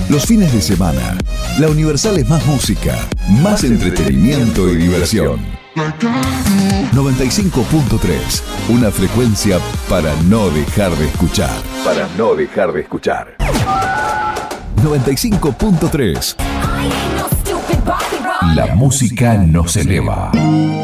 Los fines de semana, la Universal es más música, más entretenimiento y diversión. 95.3, una frecuencia para no dejar de escuchar. Para no dejar de escuchar. 95.3. La música nos eleva.